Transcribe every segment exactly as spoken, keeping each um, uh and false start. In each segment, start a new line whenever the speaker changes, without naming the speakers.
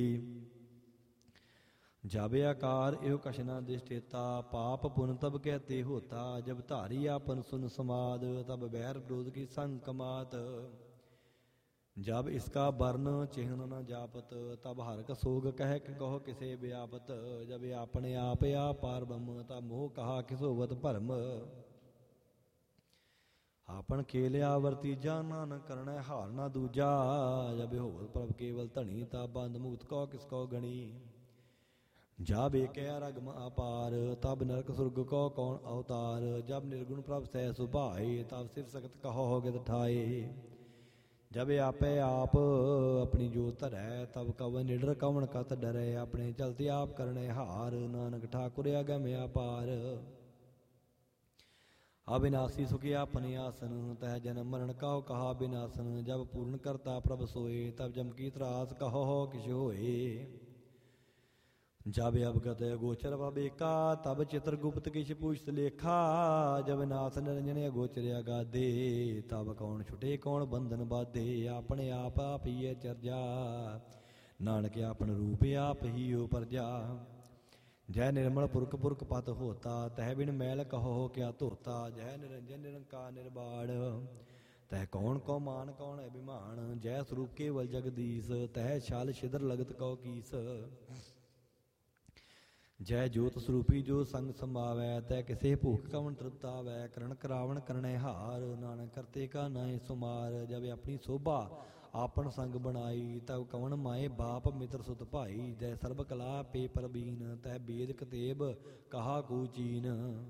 जब आकार एव कछ न दिष्टेता, पाप पुन तब कहते होता। जब धारी आपन सुन समाद, तब बैर विरोध की संग कमात। जब इसका वर्ण चिन्ह न जापत, तब हरक सोग कह के कहो किसे व्यापत। जब अपने आप या पार ब्रह्म, तब मोह कहा किसोवत भरम। आपन खेलिया वर्तीजा, नानक करण हार न दूजा। जब होर प्रभ केवल धनी, तब बंद मुक्त कौ किसको गणी। जब एक रगम अपार, तब नरक सुरग को कौन अवतार। जब निर्गुण प्रभ सह सुभाए, तब सिर सख्त कहो गित ठाए। जब आपे आप अपनी जोत धरै, तब कवन निडर कवन कत डरै। अपने चलते आप करने हार, नानक ठाकुर अगम अपार। अविनाशी सुखी अपने आसन, तह जन्म मरण कहो कहा विनाशन। जब पूर्ण करता प्रभ सोए, तब जम की त्रास कहो किश होए। जब अवगत गोचर बबेका, तब चित्रगुप्त किछ पूछत लेखा। जब नाथ निरंजन अगोचर अगाधे, तब कौन छुटे कौन बंधन बाधे। अपने आप आप ही चर्जा, नानक आपन रूप आप ही हो प्रजा। जय निर्मल पुरख पुरख पत होता, तह बिन मैल कहो क्या धोता। जय निरंजन निरंकार निर्बाण, तह कौन को मान कौन अभिमान। जय स्वरूप केवल जगदीश, तह छाल छिदर लगत कौ कीस। जय जोत स्वरूपी जो संग समावै, तै किसे भूख कवन तृप्त आवै। करण करावण करने हार, नानक करते का नाय सुमार। जब अपनी शोभा आपन संग बनाई, तब कवन माए बाप मित्र सुत भाई। जय सर्ब कला पे परबीन, तह वेद कतेब कहा कूचीन।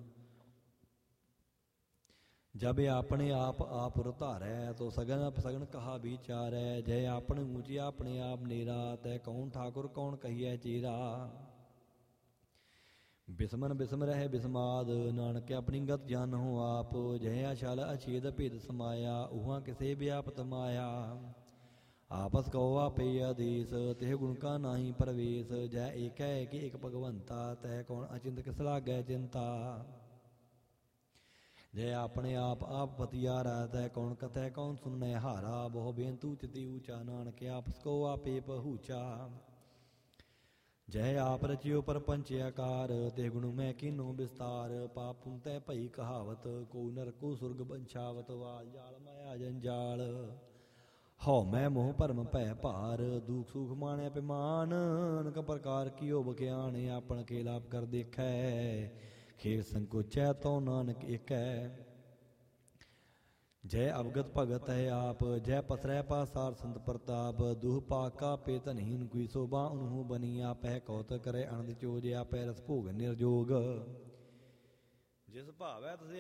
जब अपने आप आप उतारै, तो सगन अपसगन कहा विचारै। जय आपन ऊँची अपने आप नेरा, तै कौन ठाकुर कौन कहिए चेरा। बिस्मन बिस्म रह बिस्माद, नानक अपनी गत जान हो आप। जय अछल अछेद भेद समाया, उहाँ किसे व्यापत माया। आपस कहो आपे आदेश, तेह गुण का नाही प्रवेश। जय एक है कि एक भगवंता, तह कौन अचिंत किस लागै चिंता। जय अपने आप आप पतियारा, तह कौन कथै कौन सुनने हारा। बहु बेंतु चिति ऊँचा, नानक आपस को आपे पहुँचा। जय आप रचियो परपंच आकार, ते गुण मैं कीनो विस्तार। पाप पुन तै भई कहावत, को नर को सुरग बंछावत। वाल जाल माया जंजाल, हौ मैं मोह भरम भै भार। दुख सुख माने अभिमान, अनक प्रकार कियो बख्यान। आपन खेल आप कर देखै, खेल संकोचै तो नानक एकै। जय अवगत भगत है आप, जय पसरै पासार संत प्रताप। दुह पाका पे धनहीन कोई शोभा उन्हू बनी। आपै कौत करे अनंद चोज, आपै रस भोग निर्जोग। जिस भावै तुझे